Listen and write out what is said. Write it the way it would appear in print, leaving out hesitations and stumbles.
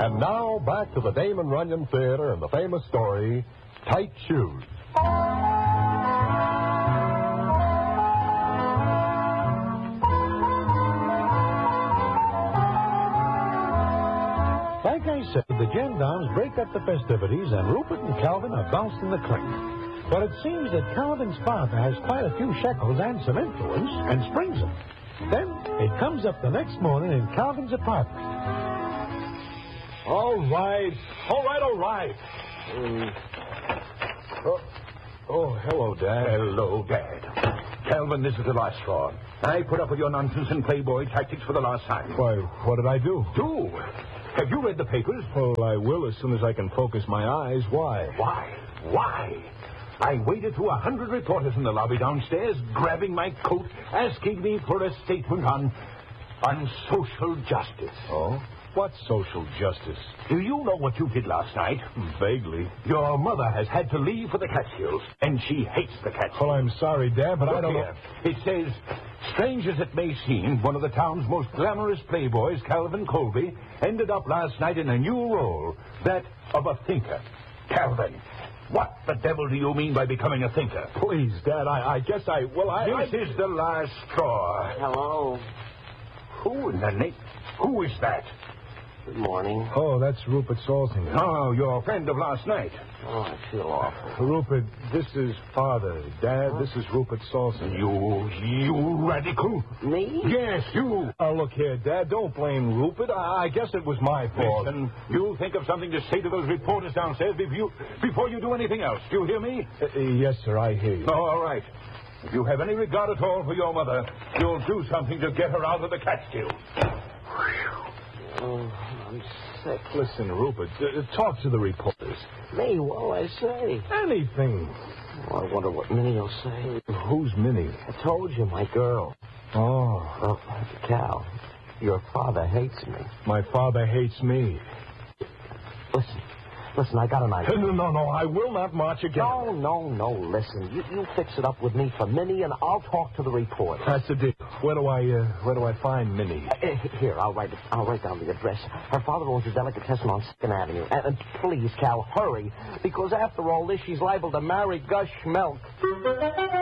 And now, back to the Damon Runyon Theater and the famous story, Tight Shoes. Like I said, the gendarmes break up the festivities, and Rupert and Calvin are bounced in the clink. But it seems that Calvin's father has quite a few shekels and some influence, and springs them. Then it comes up the next morning in Calvin's apartment. All right. Hello, Dad. Hello, Dad. Calvin, this is the last straw. I put up with your nonsense and playboy tactics for the last time. Why, what did I do? Do? Have you read the papers? Well, I will as soon as I can focus my eyes. Why? Why? I waded through 100 reporters in the lobby downstairs, grabbing my coat, asking me for a statement on social justice. Oh? What social justice? Do you know what you did last night? Vaguely. Your mother has had to leave for the Catskills, and she hates the Catskills. Well, I'm sorry, Dad, but I don't know. It says, strange as it may seem, one of the town's most glamorous playboys, Calvin Colby, ended up last night in a new role, that of a thinker. Calvin, what the devil do you mean by becoming a thinker? Please, Dad, I guess I... Well, This is the last straw. Hello. Who in the name... Who is that? Good morning. Oh, that's Rupert Salting. Oh, your friend of last night. Oh, I feel awful. Rupert, this is Father. Dad, this is Rupert Salting. You radical. Me? Yes, you. Oh, look here, Dad, don't blame Rupert. I guess it was my fault. Listen, you think of something to say to those reporters downstairs before you do anything else. Do you hear me? Yes, sir, I hear you. Oh, all right. If you have any regard at all for your mother, you'll do something to get her out of the Catskills. Oh, I'm sick. Listen, Rupert, talk to the reporters. Me, what'll I say? Anything. Oh, I wonder what Minnie will say. Who's Minnie? I told you, my girl. Oh. Oh, Cal, your father hates me. My father hates me. Listen, I got an idea. No, I will not march again. No, listen. You fix it up with me for Minnie, and I'll talk to the reporter. That's the deal. Where do I find Minnie? Here, I'll write down the address. Her father owns a delicatessen on 2nd Avenue. And please, Cal, hurry, because after all this, she's liable to marry Gush Milk.